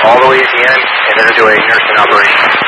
all the way to the end, and then enjoy nursing operation.